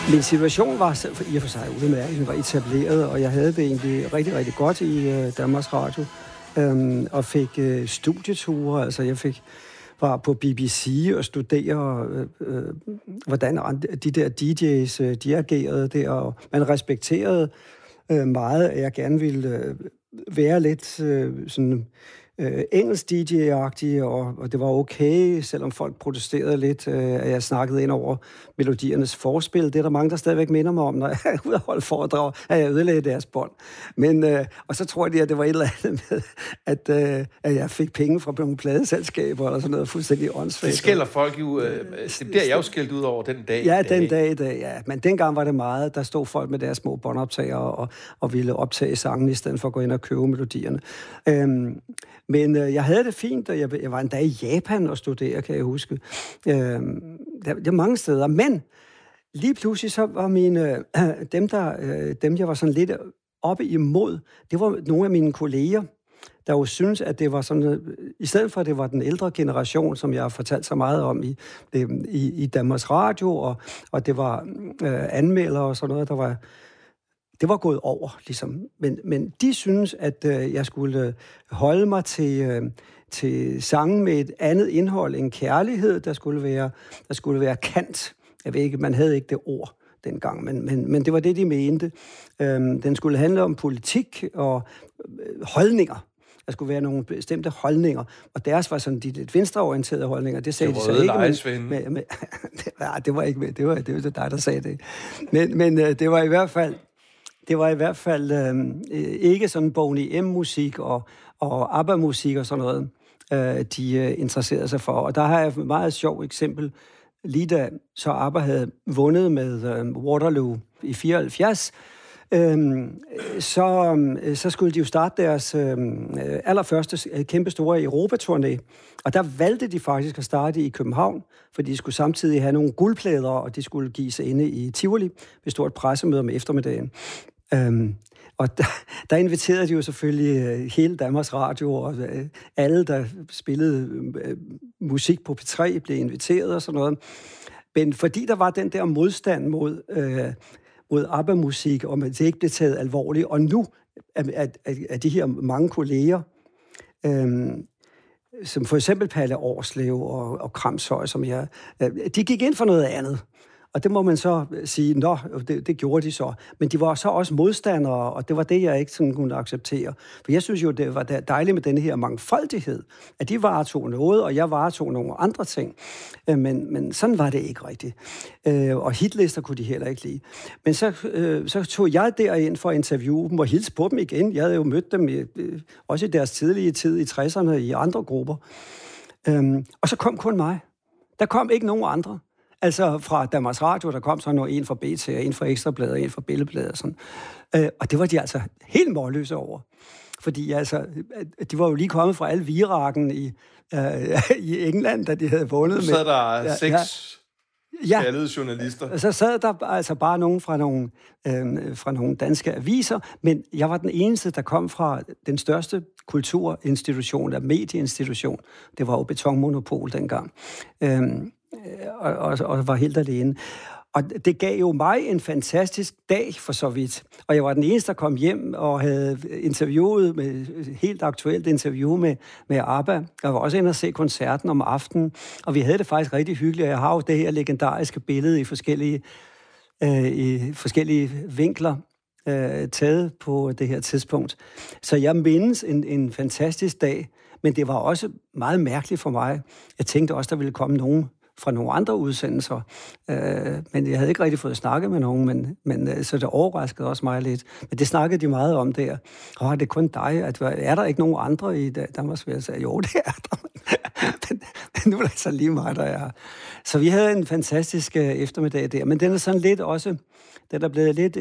Min situation var i og for sig udmærket, den var etableret, og jeg havde det egentlig rigtig, rigtig godt i Danmarks Radio, og fik studieture, altså jeg var på BBC og studere, hvordan de der DJ's, de agerede der, og man respekterede meget, at jeg gerne ville være lidt sådan engelsk DJ-agtig, og det var okay, selvom folk protesterede lidt, at jeg snakkede ind over melodiernes forspil. Det er der mange, der stadigvæk minder mig om, når jeg er ude at holde foredrag, at jeg ødelagde deres bånd. Men, og så tror jeg, at det var et eller andet med, at jeg fik penge fra nogle pladeselskaber, eller sådan noget fuldstændig åndssvagt. Det skælder folk jo, det bliver jeg jo skældt ud over den dag. Ja, den dag i dag, ja. Men dengang var det meget, der stod folk med deres små båndoptagere og ville optage sangen, i stedet for at gå ind og købe melodierne. Men jeg havde det fint, og jeg var endda i Japan og studere, kan jeg huske. Det er mange steder. Men lige pludselig så var dem jeg var sådan lidt oppe imod, det var nogle af mine kolleger, der jo synes, at det var sådan, i stedet for at det var den ældre generation, som jeg har fortalt så meget om i Danmarks Radio, og det var anmeldere og sådan noget, det var gået over, ligesom. Men de synes, at jeg skulle holde mig til sange med et andet indhold end kærlighed. Der skulle være kant. Jeg ved ikke, man havde ikke det ord dengang, men det var det, de mente. Den skulle handle om politik og holdninger. Der skulle være nogle bestemte holdninger, og deres var sådan de lidt venstreorienterede holdninger. Det sagde de så ikke. Nej, det var ikke med. Det var dig, der sagde det. Men det var i hvert fald ikke sådan Boney M-musik og ABBA-musik og sådan noget, de interesserede sig for. Og der har jeg et meget sjovt eksempel. Lige da så ABBA havde vundet med Waterloo i 74, så skulle de jo starte deres allerførste kæmpestore Europaturné. Og der valgte de faktisk at starte i København, for de skulle samtidig have nogle guldplader, og de skulle give sig inde i Tivoli ved stort pressemøde om eftermiddagen. Og der inviterede de jo selvfølgelig hele Danmarks Radio, og alle, der spillede musik på P3, blev inviteret og sådan noget. Men fordi der var den der modstand mod ABBA-musik, og det ikke blev taget alvorligt, og nu er de her mange kolleger, som for eksempel Palle Årslev og Kramshøj, de gik ind for noget andet. Og det må man så sige, det gjorde de så. Men de var så også modstandere, og det var det, jeg ikke sådan kunne acceptere. For jeg synes jo, det var dejligt med denne her mangfoldighed, at de varetog noget, og jeg varetog nogle andre ting. Men sådan var det ikke rigtigt. Og hitlister kunne de heller ikke lide. Men så tog jeg derind for at interviewe dem og hilse på dem igen. Jeg havde jo mødt dem også i deres tidlige tid i 60'erne i andre grupper. Og så kom kun mig. Der kom ikke nogen andre. Altså fra Danmarks Radio, der kom så en fra BT, en fra Ekstrabladet, en fra Billedbladet og sådan. Og det var de altså helt målløse over. Fordi altså, de var jo lige kommet fra alle virakken i England, da de havde vundet. Så der 6 skaldede journalister. Så sad der altså bare nogen fra nogle danske aviser, men jeg var den eneste, der kom fra den største kulturinstitution, eller medieinstitution. Det var jo Betonmonopol dengang. Og var helt alene. Og det gav jo mig en fantastisk dag for så vidt. Og jeg var den eneste, der kom hjem og havde interviewet med helt aktuelt interview med ABBA. Jeg var også inde og se koncerten om aftenen, og vi havde det faktisk rigtig hyggeligt. Jeg har jo det her legendariske billede i forskellige vinkler taget på det her tidspunkt. Så jeg mindes en fantastisk dag, men det var også meget mærkeligt for mig. Jeg tænkte også, der ville komme nogen fra nogle andre udsendelser. Men jeg havde ikke rigtig fået snakket med nogen, men så det overraskede også mig lidt. Men det snakkede de meget om der. Det er kun dig. Er der ikke nogen andre i Danmarks Radio? Jeg sagde, jo, det er der. Men nu er det så lige mig, der er. Så vi havde en fantastisk eftermiddag der. Men den er sådan lidt også, den er blevet lidt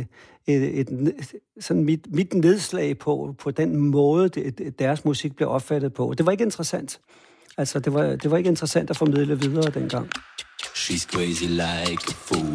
sådan mit nedslag på den måde, deres musik blev opfattet på. Det var ikke interessant. Altså, det var ikke interessant at formidle videre dengang. She's crazy like a fool.